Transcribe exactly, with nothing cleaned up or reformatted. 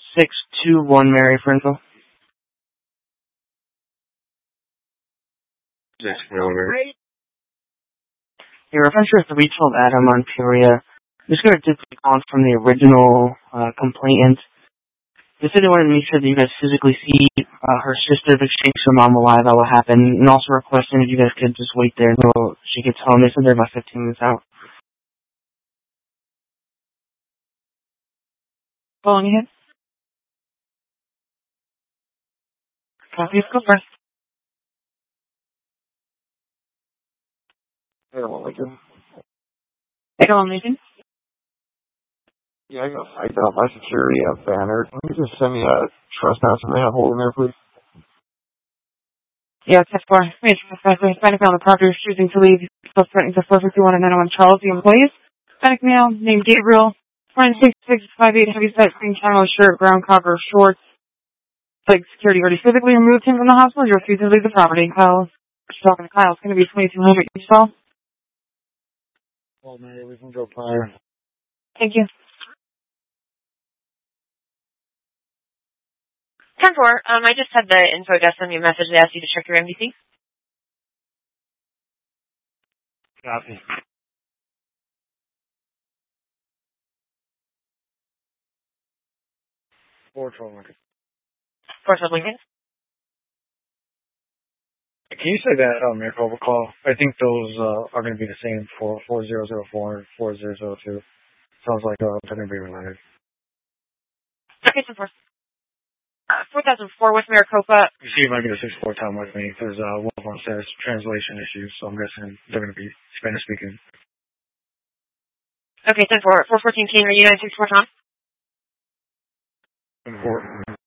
six two one Mary for info. six one Mary. Your reference is three twelve Adam on Peoria. I'm just going to take on from the original uh, complainant. They said they wanted to make sure that you guys physically see uh, her sister to exchange her mom alive. That will happen. And also requesting if you guys could just wait there until she gets home. They said they're about fifteen minutes out. Following ahead. Copy. Go first. I don't like it. Go on, Nathan. Yeah, I got I got my security up banner. Can you just send me a trespass and a hole in there, please? Yeah, test four. Major trespass. Hispanic male on the property is choosing to leave. Still threatening to four fifty-one and ninety-one Charles, the employees. Hispanic male named Gabriel. twenty-six, six, five, eight, heavy set, green camo shirt, brown cocker, shorts. Like security already physically removed him from the hospital. He refused to leave the property. Kyle, she's talking to Kyle. It's going to be twenty-two hundred each call. Well, maybe we can go prior. Thank you. ten four, um, I just had the info desk send me a message. They asked you to check your M D C. Copy. four twelve Lincoln. four twelve Lincoln. Can you say that um, your call call? I think those uh, are going to be the same for four zero zero four and four zero zero two. Sounds like uh, they're going to be related. Okay, ten four. Uh, four thousand four West Maricopa. You see, you might get a six four time with me. There's uh, one of them says translation issues, so I'm guessing they're going to be Spanish speaking. Okay, ten four. four fourteen King, are you nine six four Tom? Important.